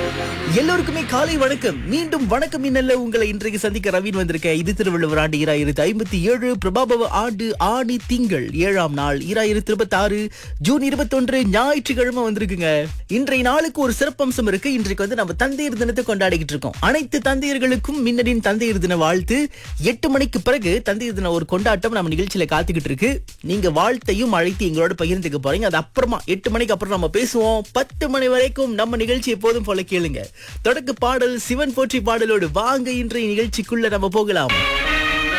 எல்லோருக்குமே காலை வணக்கம். மீண்டும் வணக்கம் இன்னல்ல உங்களை இன்றைக்கு சந்திக்க ரவீன் வந்திருக்கேன். இது திருவள்ளுவர் ஆண்டு 2057 பிரபாபவ ஆண்டு ஆடி திங்கள் 7ஆம் நாள் 2026 ஜூன் 21 ஞாயிற்றுக்கிழமை வந்திருக்குங்க. இன்றைய நாளுக்கு ஒரு சிறப்பம்சம் இருக்கு. இன்றைக்கு நம்ம தந்தையர் தினத்தை கொண்டாடிக்கிட்டு இருக்கோம். அனைத்து தந்தையர்களுக்கும் மின்னடின் தந்தையர் தின வாழ்த்து. 8 மணிக்கு பிறகு தந்தையர் தின ஒரு கொண்டாட்டம் நம்ம நிகழ்ச்சியில காத்துக்கிட்டு இருக்கு. நீங்க வாழ்த்தையும் அழைத்து எங்களோட பகிர்ந்துக்க போறீங்க. அது அப்புறமா 8 மணிக்கு அப்புறம் நம்ம பேசுவோம். 10 மணி வரைக்கும் நம்ம நிகழ்ச்சி எப்போதும் போல கேளுங்க. தொடக்க பாடல் சிவன் போற்றி பாடலோடு வாங்க இன்றைய நிகழ்ச்சிக்குள்ள நம்ம போகலாம்.